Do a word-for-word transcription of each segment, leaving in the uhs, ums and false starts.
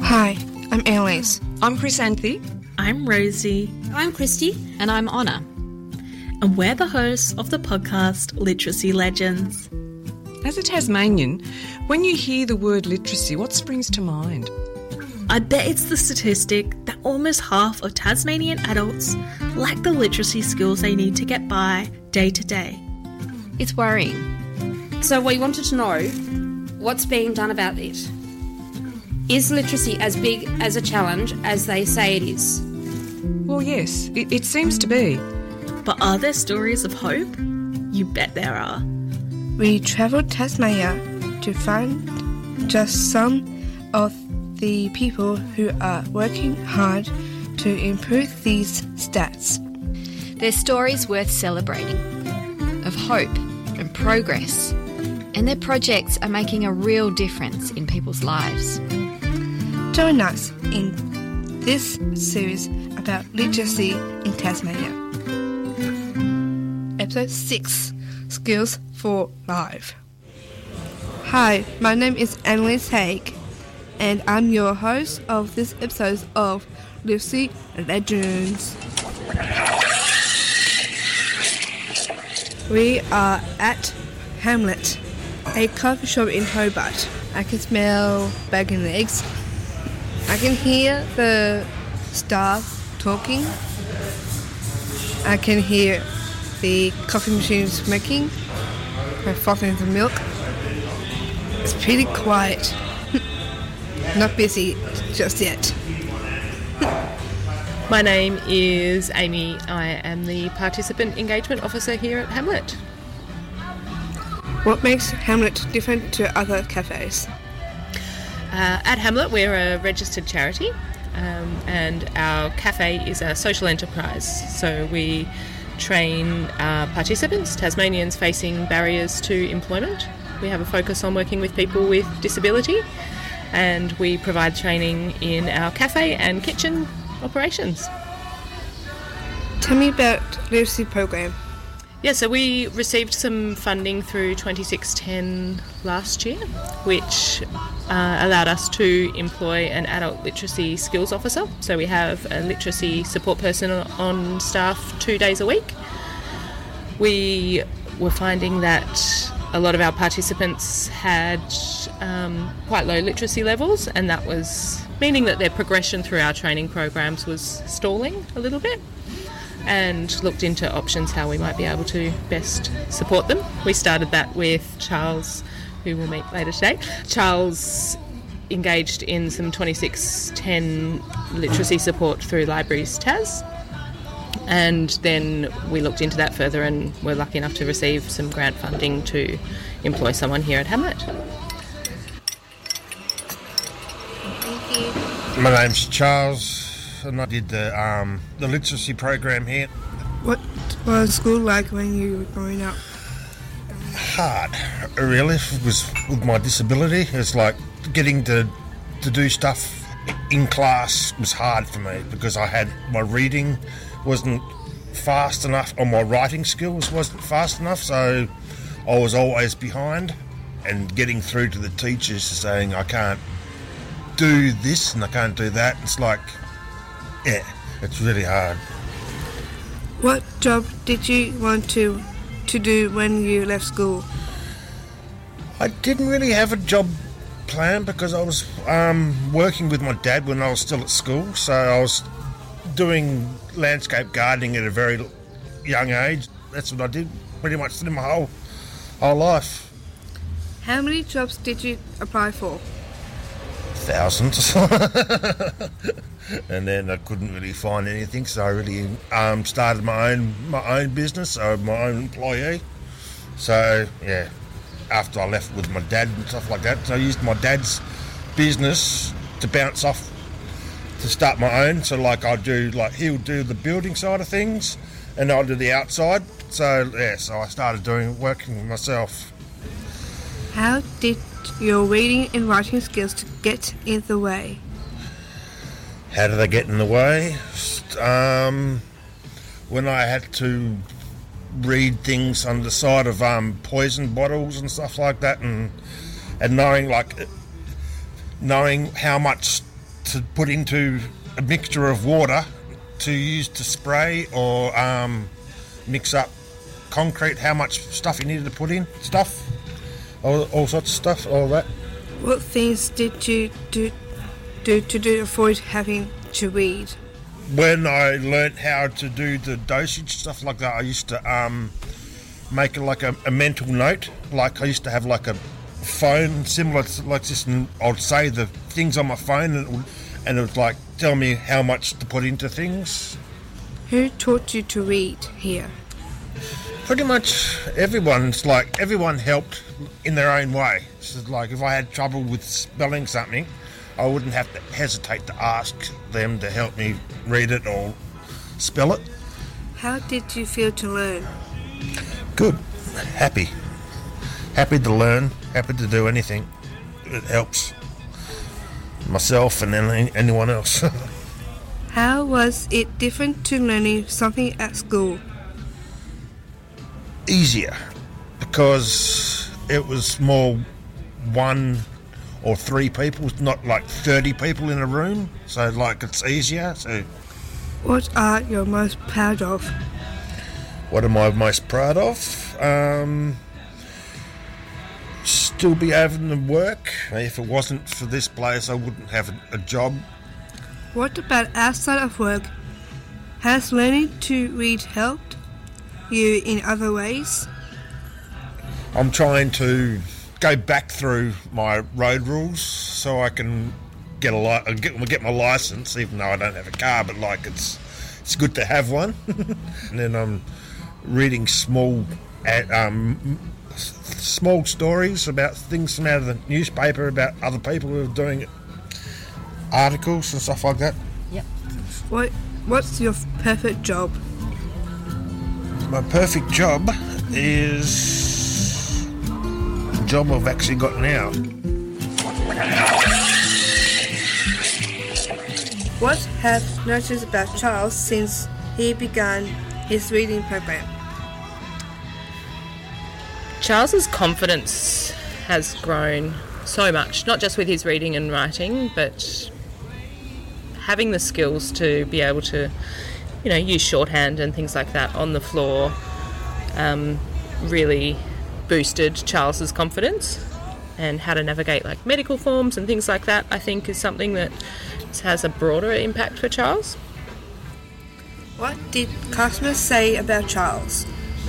Hi, I'm Annalise. I'm Chrysanthi. I'm Rosie. I'm Christy. And I'm Honor. And we're the hosts of the podcast Literacy Legends. As a Tasmanian, when you hear the word literacy, what springs to mind? I bet it's the statistic that almost half of Tasmanian adults lack the literacy skills they need to get by day to day. It's worrying. So we wanted to know what's being done about it. Is literacy as big as a challenge as they say it is? Well, yes, it, it seems to be. But are there stories of hope? You bet there are. We travelled Tasmania to find just some of the people who are working hard to improve these stats. They're stories worth celebrating, of hope and progress, and their projects are making a real difference in people's lives. Join us in this series about literacy in Tasmania. Episode six, Skills for Life. Hi, my name is Annalise Haig, and I'm your host of this episode of Literacy Legends. We are at Hamlet, a coffee shop in Hobart. I can smell bacon and eggs. I can hear the staff talking. I can hear the coffee machines making, my frothing the milk. It's pretty quiet. Not busy just yet. My name is Amy. I am the Participant Engagement Officer here at Hamlet. What makes Hamlet different to other cafes? Uh, at Hamlet, we're a registered charity, um, and our cafe is a social enterprise. So we train uh, participants, Tasmanians facing barriers to employment. We have a focus on working with people with disability, and we provide training in our cafe and kitchen operations. Tell me about literacy program. Yeah, so we received some funding through twenty-six ten last year, which uh, allowed us to employ an adult literacy skills officer. So we have a literacy support person on staff two days a week. We were finding that a lot of our participants had um, quite low literacy levels, and that was meaning that their progression through our training programs was stalling a little bit, and looked into options how we might be able to best support them. We started that with Charles, who we'll meet later today. Charles engaged in some twenty-six ten literacy support through Libraries Tas, and then we looked into that further and were lucky enough to receive some grant funding to employ someone here at Hamlet. Thank you. My name's Charles, and I did the um, the literacy program here. What was school like when you were growing up? Hard, really. It was with my disability. It's like getting to to do stuff in class was hard for me because I had my reading wasn't fast enough, or my writing skills wasn't fast enough, so I was always behind. And getting through to the teachers saying I can't do this and I can't do that, it's like, yeah, it's really hard. What job did you want to to do when you left school? I didn't really have a job plan because I was um, working with my dad when I was still at school, so I was doing landscape gardening at a very young age. That's what I did pretty much through my whole whole life. How many jobs did you apply for? Thousands. And then I couldn't really find anything, so I really um, started my own my own business, so my own employee. So yeah, after I left with my dad and stuff like that, so I used my dad's business to bounce off to start my own. So like I do, like he'll do the building side of things, and I'll do the outside. So yeah, so I started doing working with myself. How did your reading and writing skills to get in the way? How did they get in the way? Um, when I had to read things on the side of um, poison bottles and stuff like that, and and knowing like knowing how much to put into a mixture of water to use to spray or um, mix up concrete, how much stuff you needed to put in, stuff, all, all sorts of stuff, all that. What things did you do, do to do avoid having to read? When I learnt how to do the dosage, stuff like that, I used to um, make like a, a mental note. Like I used to have like a phone similar to like this, and I'd say the things on my phone, and it would, and it would like tell me how much to put into things. Who taught you to read here? Pretty much everyone's like everyone helped in their own way. So like if I had trouble with spelling something, I wouldn't have to hesitate to ask them to help me read it or spell it. How did you feel to learn? Good. Happy. Happy to learn. Happy to do anything. It helps myself and any, anyone else. How was it different to learning something at school? Easier, because it was more one or three people, not like thirty people in a room, so like it's easier. So What are you most proud of? what am I most proud of? Um, still be able to work. If it wasn't for this place, I wouldn't have a, a job. What about outside of work? Has learning to read helped you in other ways? I'm trying to go back through my road rules so I can get a li- get, get my license, even though I don't have a car. But like it's it's good to have one. And then I'm reading small ad, um, small stories about things from out of the newspaper about other people who are doing articles and stuff like that. What What's your perfect job? My perfect job is the job I've actually got now. What have you noticed about Charles since he began his reading program? Charles's confidence has grown so much, not just with his reading and writing, but having the skills to be able to, you know, use shorthand and things like that on the floor um, really boosted Charles's confidence. And how to navigate like medical forms and things like that, I think, is something that has a broader impact for Charles. What did customers say about Charles?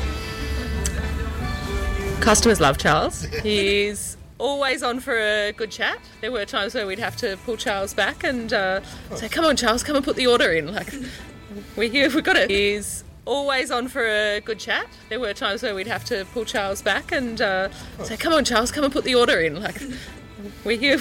Customers love Charles. He's always on for a good chat. There were times where we'd have to pull Charles back and uh, say, "Come on, Charles, come and put the order in." Like, we're here, we've got it. He's always on for a good chat. There were times where we'd have to pull Charles back and uh, say, "Come on, Charles, come and put the order in." Like, we're here.